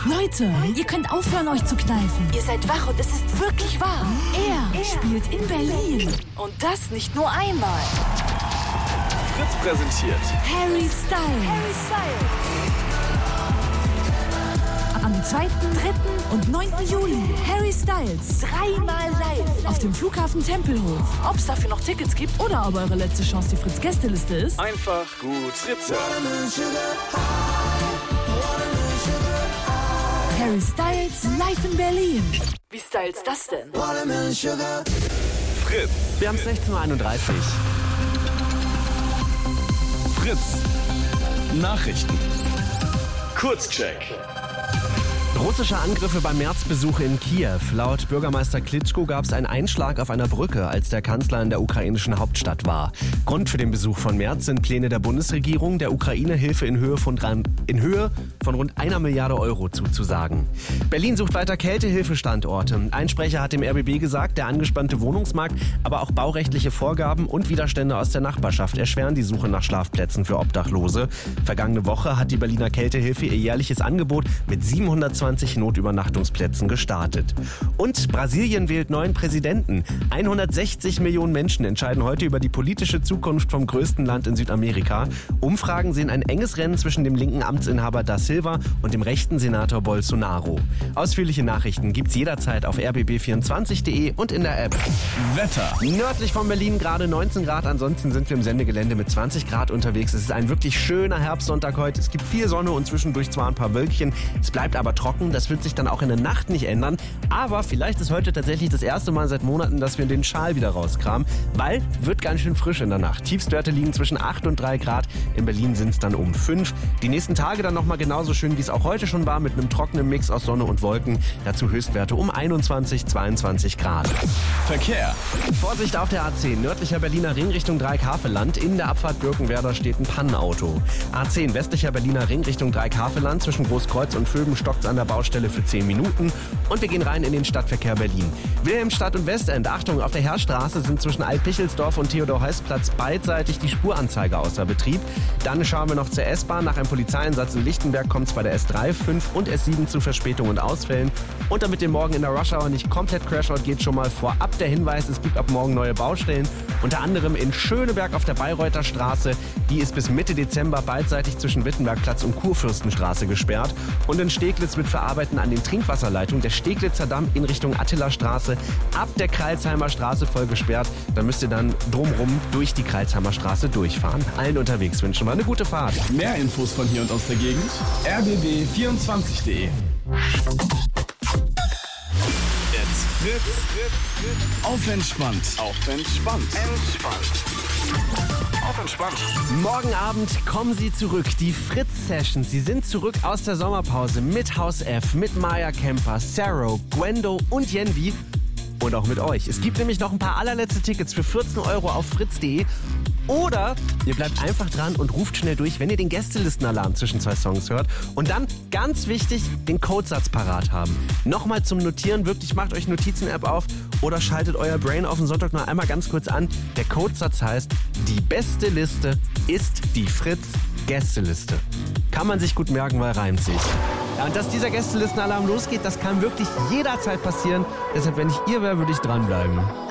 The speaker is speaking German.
Leute, ihr könnt aufhören, euch zu kneifen. Ihr seid wach und es ist wirklich wahr. Er spielt in Berlin. Und das nicht nur einmal. Fritz präsentiert Harry Styles. Am 2., 3. und 9. Juli. Harry Styles. 3-mal live. Auf dem Flughafen Tempelhof. Ob es dafür noch Tickets gibt Oder ob eure letzte Chance die Fritz-Gästeliste ist. einfach gut Fritz. Harry Styles live in Berlin. Wie styles das denn? Fritz. Wir haben es 16.31 Uhr. Fritz. Nachrichten. Kurzcheck. Russische Angriffe beim Märzbesuch in Kiew. Laut Bürgermeister Klitschko gab es einen Einschlag auf einer Brücke, als der Kanzler in der ukrainischen Hauptstadt war. Grund für den Besuch von Merz sind Pläne der Bundesregierung, der Ukraine Hilfe in Höhe von rund 1 Milliarde Euro zuzusagen. Berlin sucht weiter Kältehilfestandorte. Ein Sprecher hat dem RBB gesagt, der angespannte Wohnungsmarkt, aber auch baurechtliche Vorgaben und Widerstände aus der Nachbarschaft erschweren die Suche nach Schlafplätzen für Obdachlose. Vergangene Woche hat die Berliner Kältehilfe ihr jährliches Angebot mit 720 Notübernachtungsplätzen gestartet. Und Brasilien wählt neuen Präsidenten. 160 Millionen Menschen entscheiden heute über die politische Zukunft vom größten Land in Südamerika. Umfragen sehen ein enges Rennen zwischen dem linken Amtsinhaber Da Silva und dem rechten Senator Bolsonaro. Ausführliche Nachrichten gibt's jederzeit auf rbb24.de und in der App. Wetter. Nördlich von Berlin gerade 19 Grad, ansonsten sind wir im Sendegelände mit 20 Grad unterwegs. Es ist ein wirklich schöner Herbstsonntag heute. Es gibt viel Sonne und zwischendurch zwar ein paar Wölkchen. Es bleibt aber trocken. Das wird sich dann auch in der Nacht nicht ändern. Aber vielleicht ist heute tatsächlich das erste Mal seit Monaten, dass wir den Schal wieder rauskramen, weil wird ganz schön frisch in der Nacht. Tiefstwerte liegen zwischen 8 und 3 Grad. In Berlin sind es dann um 5. Die nächsten Tage dann nochmal genauso schön, wie es auch heute schon war, mit einem trockenen Mix aus Sonne und Wolken. Dazu Höchstwerte um 21, 22 Grad. Verkehr. Vorsicht auf der A10, nördlicher Berliner Ring Richtung Dreieck-Havelland. In der Abfahrt Birkenwerder steht ein Pannenauto. A10, westlicher Berliner Ring Richtung Dreieck-Havelland. Zwischen Großkreuz und Vöben stockt's an der Baustelle für 10 Minuten. Und wir gehen rein in den Stadtverkehr Berlin. Wilhelmstadt und Westend, Achtung, auf der Heerstraße sind zwischen Alt-Pichelsdorf und Theodor-Heuss-Platz beidseitig die Spuranzeige außer Betrieb. Dann schauen wir noch zur S-Bahn. Nach einem Polizeieinsatz in Lichtenberg kommt es bei der S3, 5 und S7 zu Verspätungen und Ausfällen. Und damit ihr morgen in der Rush-Hour nicht komplett Crashout geht, schon mal vorab der Hinweis, es gibt ab morgen neue Baustellen. Unter anderem in Schöneberg auf der Bayreuther Straße. Die ist bis Mitte Dezember beidseitig zwischen Wittenbergplatz und Kurfürstenstraße gesperrt. Und in Steglitz wird für Arbeiten an den Trinkwasserleitungen der Steglitzer Damm in Richtung Attila-Straße ab der Kreilsheimer Straße voll gesperrt. Da müsst ihr dann drumrum durch die Kreilsheimer Straße durchfahren. Allen unterwegs wünschen wir eine gute Fahrt. Mehr Infos von hier und aus der Gegend. rbb24.de. Jetzt Fritz. Auf entspannt. Auf entspannt. Auf entspannt. Morgen Abend kommen sie zurück, die Fritz-Sessions. Sie sind zurück aus der Sommerpause mit Haus F, mit Maya Kemper, Sarah, Gwendo und Jenvi. Und auch mit euch. Es gibt nämlich noch ein paar allerletzte Tickets für 14 € auf fritz.de. Oder ihr bleibt einfach dran und ruft schnell durch, wenn ihr den Gästelistenalarm zwischen 2 Songs hört. Und dann, ganz wichtig, den Codesatz parat haben. Nochmal zum Notieren, wirklich macht euch Notizen-App auf oder schaltet euer Brain auf den Sonntag noch einmal ganz kurz an. Der Codesatz heißt, die beste Liste ist die Fritz-Gästeliste. Kann man sich gut merken, weil reimt sich. Ja, und dass dieser Gästelistenalarm losgeht, das kann wirklich jederzeit passieren. Deshalb, wenn ich ihr wäre, würde ich dranbleiben.